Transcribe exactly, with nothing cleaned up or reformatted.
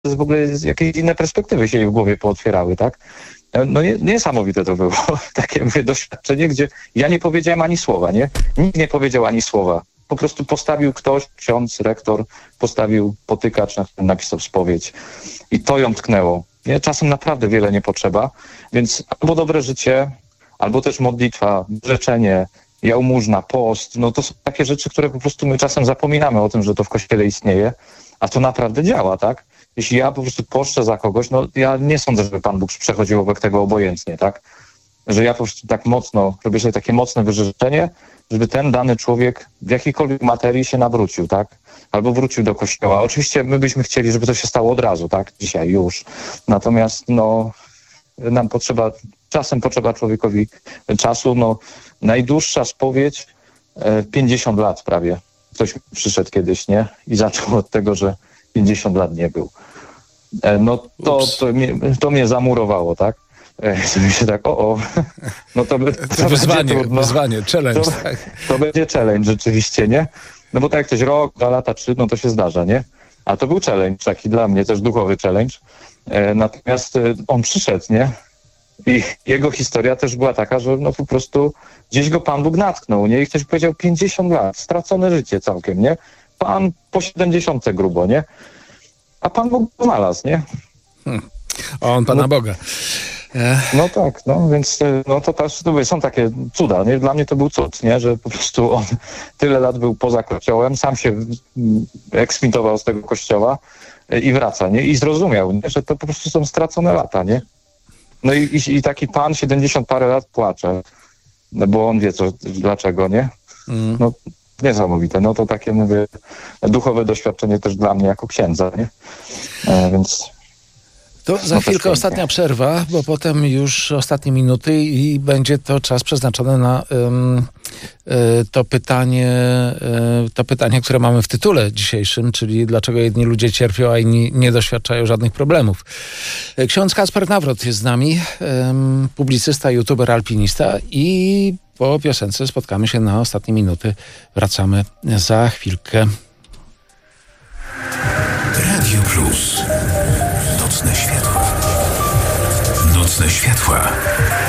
w ogóle jakieś inne perspektywy się jej w głowie pootwierały, tak? No nie, niesamowite to było, takie mówię, doświadczenie, gdzie ja nie powiedziałem ani słowa, nie? Nikt nie powiedział ani słowa. Po prostu postawił ktoś, ksiądz, rektor, postawił potykacz, na którym napisał spowiedź i to ją tknęło. Nie? Czasem naprawdę wiele nie potrzeba, więc albo dobre życie, albo też modlitwa, życzenie, jałmużna, post, no to są takie rzeczy, które po prostu my czasem zapominamy o tym, że to w Kościele istnieje, a to naprawdę działa, tak? Jeśli ja po prostu poszczę za kogoś, no ja nie sądzę, żeby Pan Bóg przechodził obok tego obojętnie, tak? Że ja po prostu tak mocno, robię sobie takie mocne wyrzeczenie, żeby ten dany człowiek w jakiejkolwiek materii się nawrócił, tak? Albo wrócił do Kościoła. Oczywiście my byśmy chcieli, żeby to się stało od razu, tak? Dzisiaj już. Natomiast no nam potrzeba, czasem potrzeba człowiekowi czasu, no najdłuższa spowiedź e, pięćdziesiąt lat prawie. Ktoś przyszedł kiedyś, nie? I zaczął od tego, że pięćdziesiąt lat nie był. E, no to, to, mnie, to mnie zamurowało, tak? Sobie się tak, o, o, no to, by, to, to wyzwanie, trudno. wyzwanie, challenge. To, tak. to będzie challenge rzeczywiście, nie? No bo tak jak ktoś rok, dwa lata, trzy, no to się zdarza, nie? A to był challenge, taki dla mnie też duchowy challenge. E, natomiast e, on przyszedł, nie? I jego historia też była taka, że no po prostu gdzieś go Pan Bóg natknął, nie? I ktoś powiedział pięćdziesiąt lat, stracone życie całkiem, nie? Pan po siedemdziesiątce grubo, nie? A Pan Bóg go znalazł, nie? Hmm. On Pana no, Boga. No tak, no więc no to też to są takie cuda, nie? Dla mnie to był cud, nie? Że po prostu on tyle lat był poza kościołem, sam się eksmitował z tego kościoła i wraca, nie? I zrozumiał, nie? Że to po prostu są stracone lata, nie? No i, i, i taki pan siedemdziesiąt parę lat płacze, no bo on wie co, dlaczego, nie? Mm. No niesamowite, no to takie mówię duchowe doświadczenie też dla mnie jako księdza, nie? E, więc... To za no chwilkę ostatnia przerwa, bo potem już ostatnie minuty i będzie to czas przeznaczony na um, y, to pytanie, y, to pytanie, które mamy w tytule dzisiejszym, czyli dlaczego jedni ludzie cierpią, a inni nie doświadczają żadnych problemów. Ksiądz Kacper Nawrot jest z nami, um, publicysta, youtuber, alpinista i po piosence spotkamy się na ostatnie minuty. Wracamy za chwilkę. Radio Plus. Nocne światła. Nocne światła.